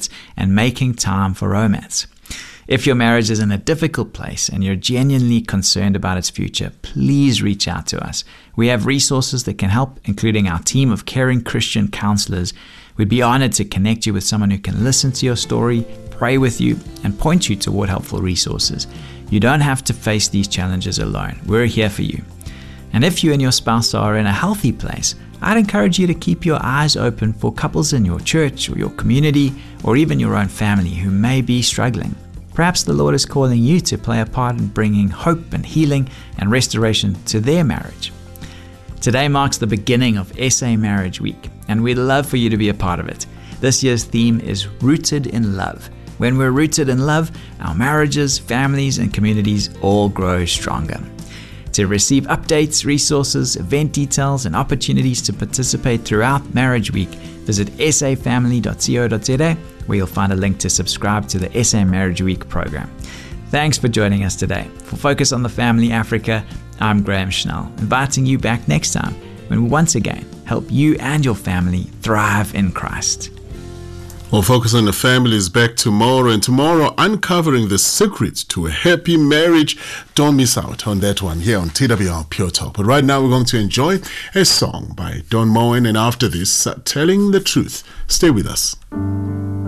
habits and making time for romance. If your marriage is in a difficult place and you're genuinely concerned about its future, please reach out to us. We have resources that can help, including our team of caring Christian counselors. We'd be honored to connect you with someone who can listen to your story, pray with you, and point you toward helpful resources. You don't have to face these challenges alone. We're here for you. And if you and your spouse are in a healthy place, I'd encourage you to keep your eyes open for couples in your church or your community or even your own family who may be struggling. Perhaps the Lord is calling you to play a part in bringing hope and healing and restoration to their marriage. Today marks the beginning of SA Marriage Week, and we'd love for you to be a part of it. This year's theme is Rooted in Love. When we're rooted in love, our marriages, families, and communities all grow stronger. To receive updates, resources, event details, and opportunities to participate throughout Marriage Week, visit safamily.co.za, where you'll find a link to subscribe to the SA Marriage Week program. Thanks for joining us today. For Focus on the Family Africa, I'm Graham Schnell, inviting you back next time when we once again help you and your family thrive in Christ. Well, Focus on the Family is back tomorrow, and tomorrow, uncovering the secrets to a happy marriage. Don't miss out on that one here on TWR Pure Talk. But right now, we're going to enjoy a song by Don Moen, and after this, Telling the Truth. Stay with us.